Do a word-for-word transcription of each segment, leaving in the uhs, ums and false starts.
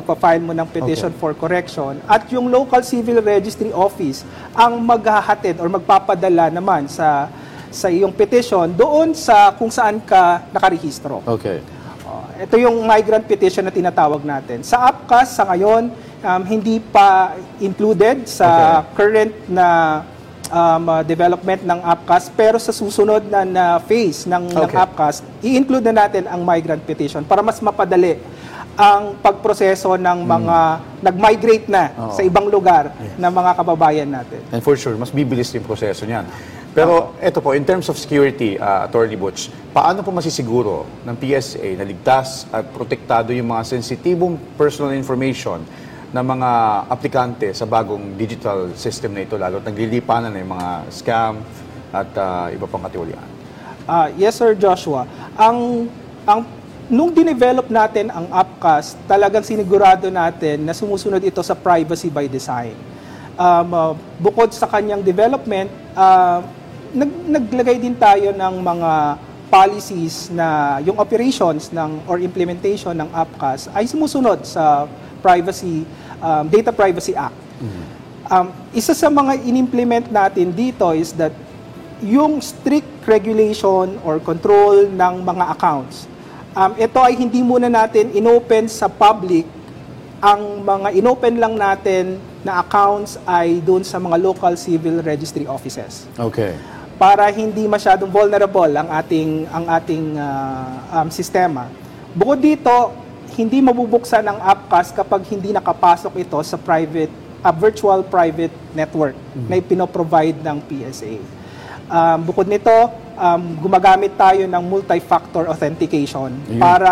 pagpa-file mo ng petition Okay. for correction, at yung local civil registry office ang maghahatid or magpapadala naman sa sa iyong petition doon sa kung saan ka nakarehistro. Okay. Uh, ito yung migrant petition na tinatawag natin. Sa APCAS, sa ngayon, um, hindi pa included sa Okay. current na um, uh, development ng APCAS, pero sa susunod na, na phase ng, ng Okay. APCAS, i-include na natin ang migrant petition para mas mapadali ang pagproseso ng mga nag-migrate na Oo. sa ibang lugar na mga kababayan natin. And for sure, mas bibilis yung proseso niyan. Pero ito po, in terms of security, uh, Attorney Butch, paano po masisiguro ng P S A na ligtas at protektado yung mga sensitibong personal information ng mga aplikante sa bagong digital system na ito, lalo at naglilipanan na yung mga scam at uh, iba pang katiwalian? Ah, yes, Sir Joshua. Ang ang nung dinevelop natin ang APCAS, talagang sinigurado natin na sumusunod ito sa privacy by design. Um, uh, bukod sa kanyang development, uh, nag, naglagay din tayo ng mga policies na yung operations ng or implementation ng APCAS ay sumusunod sa privacy um, Data Privacy Act. Mm-hmm. Um, isa sa mga inimplement natin dito is that yung strict regulation or control ng mga accounts. Um, ito ay hindi muna natin inopen sa public. Ang mga inopen lang natin na accounts ay doon sa mga local civil registry offices. Okay. Para hindi masyadong vulnerable ang ating ang ating uh, um, sistema. Bukod dito, hindi mabubuksan ang APCAS kapag hindi nakapasok ito sa private a virtual private network mm-hmm. na ipino-provide ng P S A. Um, bukod nito, um, gumagamit tayo ng multi-factor authentication yeah. para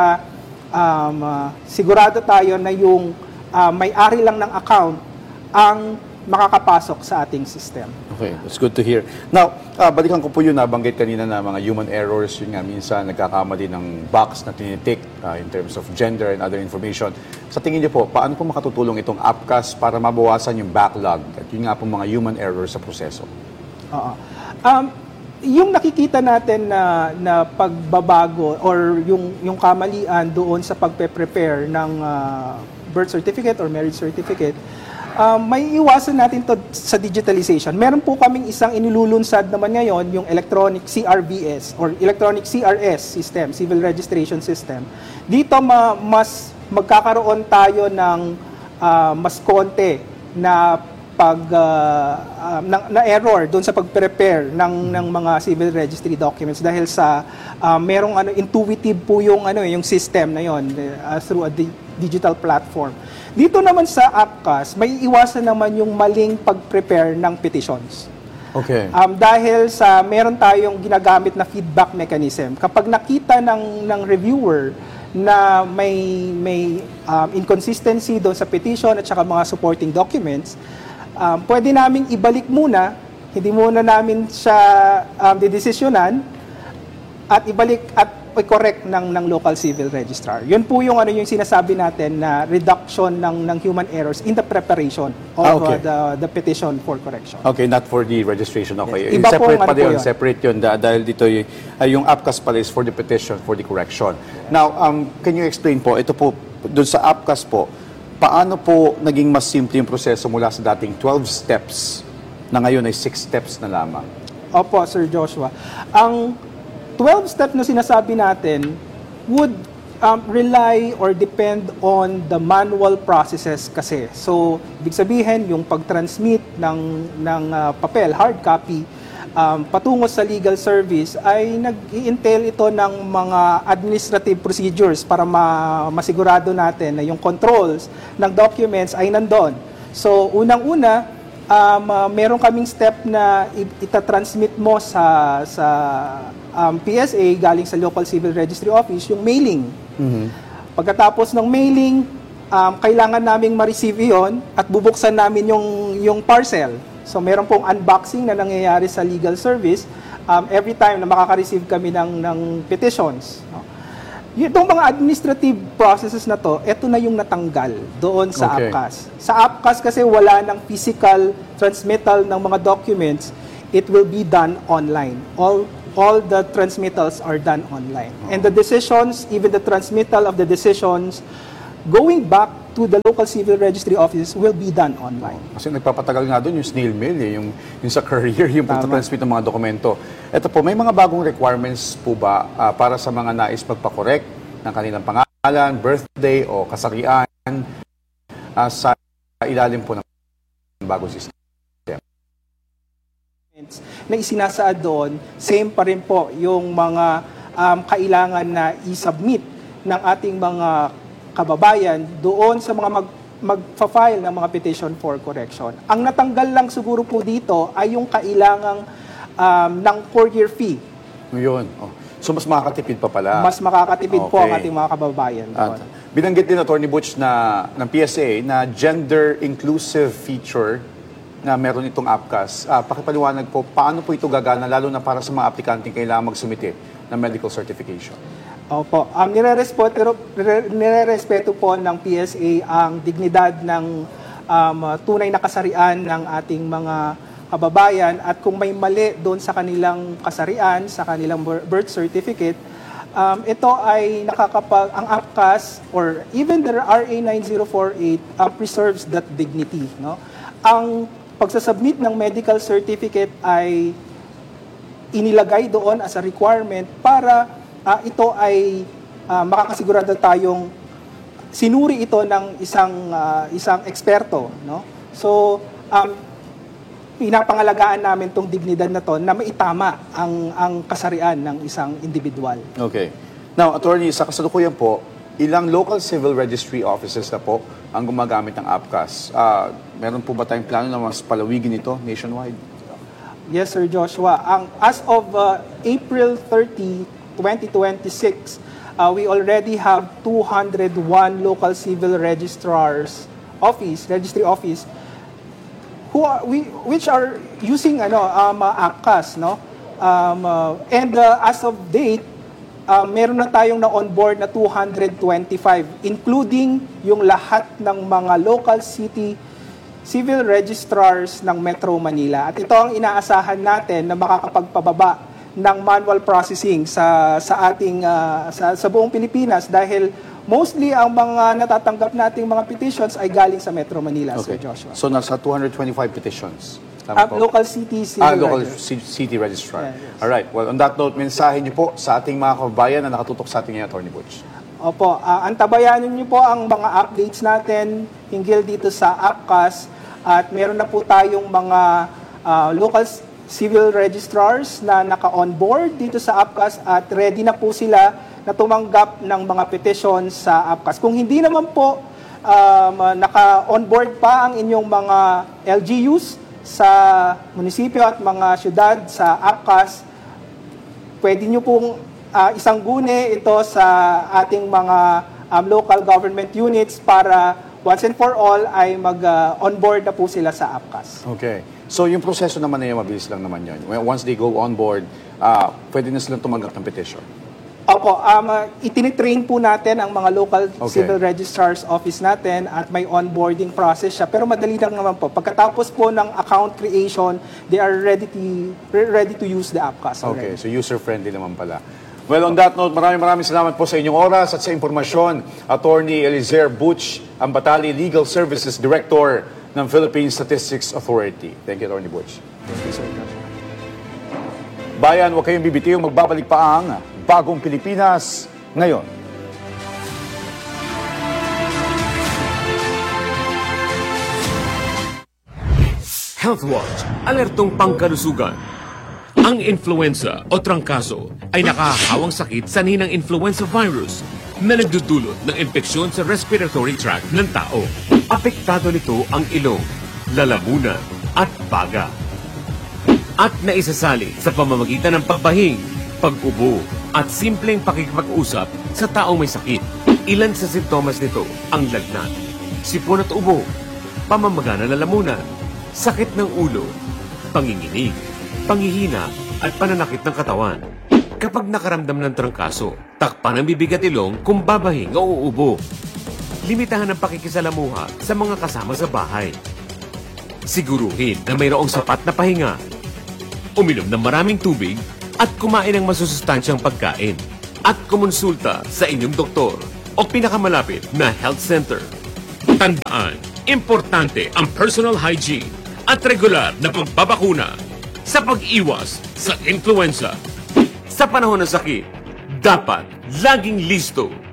um, uh, sigurado tayo na yung uh, may-ari lang ng account ang makakapasok sa ating system. Okay, that's good to hear. Now, uh, balikan ko po yun, nabanggit kanina na mga human errors, yun nga, minsan nagkakamali ng box na tinitik uh, in terms of gender and other information. Sa tingin niyo po, paano po makatutulong itong APCAS para mabawasan yung backlog at yun nga po mga human errors sa proseso? Oo. Um, yung nakikita natin na, na pagbabago or yung, yung kamalian doon sa pagpe-prepare ng uh, birth certificate or marriage certificate, uh, may iwasan natin to sa digitalization. Meron po kaming isang inilulunsad naman ngayon, yung electronic C R V S or electronic C R S system, Civil Registration System. Dito ma, mas magkakaroon tayo ng uh, mas konti na pag uh, uh, na, na error doon sa pag-prepare ng ng mga civil registry documents dahil sa uh, merong ano intuitive po yung ano yung system na yon uh, through a di- digital platform. Dito naman sa APCAS, may iwasan naman yung maling pag-prepare ng petitions. Okay. Um, dahil sa meron tayong ginagamit na feedback mechanism. Kapag nakita ng ng reviewer na may may um, inconsistency doon sa petition at saka mga supporting documents, Um, pwede naming ibalik muna, hindi muna namin siya um, didesisyonan at ibalik at i-correct ng, ng local civil registrar. Yun po yung, ano, yung sinasabi natin na reduction ng, ng human errors in the preparation of Ah, okay. uh, the, the petition for correction. Okay, not for the registration. Okay. Yes. Iba Separate pong pa ano yun, po yun. separate yun da- dahil dito y- ay yung APCAS pala is for the petition, for the correction. Now, um, can you explain po, ito po, doon sa APCAS po, paano po naging mas simple yung proseso mula sa dating twelve steps na ngayon ay six steps na lamang? Opo, Sir Joshua. Ang twelve step na sinasabi natin would um, rely or depend on the manual processes kasi. So, ibig sabihin, yung pag-transmit ng, ng uh, papel, hard copy, um, patungo sa legal service ay nag-i-entail ito ng mga administrative procedures para ma- masigurado natin na yung controls ng documents ay nandun. So, unang-una, um, uh, meron kaming step na itatransmit mo sa sa um, P S A galing sa local civil registry office yung mailing. Mm-hmm. Pagkatapos ng mailing, um, kailangan naming ma-receive iyon at bubuksan namin yung yung parcel. So meron pong unboxing na nangyayari sa legal service um, every time na makaka-receive kami ng ng petitions. No? Itong mga administrative processes na to, ito na yung natanggal doon sa Okay. APCAS. Sa APCAS kasi wala ng physical transmittal ng mga documents, it will be done online. All all the transmittals are done online. And the decisions, even the transmittal of the decisions, going back to the local civil registry offices will be done online. Kasi nagpapatagal nga doon yung snail mail, eh, yung, yung sa courier, yung pagtatransmit ng mga dokumento. Ito po, may mga bagong requirements po ba uh, para sa mga nais magpa-correct ng kanilang pangalan, birthday o kasarian uh, sa ilalim po ng bagong system? Na isinasaad doon, same pa rin po yung mga um, kailangan na i-submit ng ating mga kababayan doon sa mga mag, mag-file ng mga petition for correction. Ang natanggal lang siguro po dito ay yung kailangang um, ng courier fee. Yun. Oh. So mas makakatipid pa pala. Mas makakatipid okay. po ang ating mga kababayan doon. At binanggit din Attorney Butch na ng P S A na gender inclusive feature na meron itong APCAS. Uh, pakipaliwanag po, paano po ito gagana, lalo na para sa mga aplikanteng kailangan magsumite ng medical certification? Opo. Um, nire-respeto, nire-respeto po ng P S A ang dignidad ng um, tunay na kasarian ng ating mga kababayan at kung may mali doon sa kanilang kasarian, sa kanilang birth certificate, um, ito ay nakakapag, ang APCAS or even the R A nine zero four eight uh, preserves that dignity. No? Ang pagsasubmit ng medical certificate ay inilagay doon as a requirement para uh, ito ay uh, makakasigurado tayong sinuri ito ng isang uh, isang eksperto, no? So, um, pinapangalagaan namin tong dignidad na to na maitama ang ang kasarian ng isang individual. Okay. Now, attorney, sa kasalukuyan po, ilang local civil registry offices na po ang gumagamit ng APCAS? Uh, meron po ba tayong plano na mas palawigin ito nationwide? Yes, Sir Joshua. Ang, as of uh, April thirtieth, twenty twenty-six, uh, we already have two hundred one local civil registrars office, registry office, who are, we, which are using ano, um, uh, APCAS. No? Um, uh, and uh, as of date, Uh, meron na tayong na-onboard na two hundred twenty-five, including yung lahat ng mga local city civil registrars ng Metro Manila. At ito ang inaasahan natin na makakapagpababa ng manual processing sa sa ating uh, sa, sa buong Pilipinas dahil mostly ang mga natatanggap nating mga petitions ay galing sa Metro Manila, okay. Sir Joshua. So nasa two hundred twenty-five petitions. Uh, local city civil ah, local registrar. city registrar. Yeah, yes. Alright. Well, on that note, mensahe niyo po sa ating mga kababayan na nakatutok sa ating Attorney Butch. Opo, uh, antabayanan niyo po ang mga updates natin hinggil dito sa APCAS at meron na po tayong mga uh, local civil registrars na naka-onboard dito sa APCAS at ready na po sila na tumanggap ng mga petitions sa APCAS. Kung hindi naman po um, naka-onboard pa ang inyong mga L G Us sa munisipyo at mga syudad sa APCAS, pwede nyo pong uh, isang gune ito sa ating mga um, local government units para once and for all ay mag-onboard uh, na po sila sa APCAS. Okay. So yung proseso naman na yun, mabilis lang naman yun. Once they go on board, uh, pwede na silang tumanggap ng petition. Opo, um, uh, itinitrain po natin ang mga local okay. civil registrars office natin at may onboarding process siya. Pero madali lang naman po. Pagkatapos po ng account creation, they are ready to ready to use the APCAS already. Okay, so user-friendly naman pala. Well, on that note, maraming maraming salamat po sa inyong oras at sa impormasyon. Attorney Eliezer Butch, ang Batali Legal Services Director ng Philippine Statistics Authority. Thank you, Attorney Butch. Thank you, sir. Bayan, huwag kayong bibitiw, magbabalik pa ang Bagong Pilipinas ngayon. HealthWatch, alertong pangkalusugan. Ang influenza o trangkaso ay nakahahawang sakit sanhi ng influenza virus na nagdudulot ng infeksyon sa respiratory tract ng tao. Apektado nito ang ilong, lalamunan at baga. At naisasali sa pamamagitan ng pagbahing, pag-ubo at simpleng pakikipag-usap sa taong may sakit. Ilan sa simptomas nito ang lagnat, sipon at ubo, pamamaga ng lalamunan, sakit ng ulo, panginginig, panghihina at pananakit ng katawan. Kapag nakaramdam ng trangkaso, takpan ang bibig at ilong kung babahing o uubo. Limitahan ang pakikisalamuha sa mga kasama sa bahay. Siguruhin na mayroong sapat na pahinga. Uminom ng maraming tubig at kumain ng masusustansyang pagkain. At kumonsulta sa inyong doktor o pinakamalapit na health center. Tandaan, importante ang personal hygiene at regular na pagbabakuna sa pag-iwas sa influenza. Sa panahon ng sakit, dapat laging listo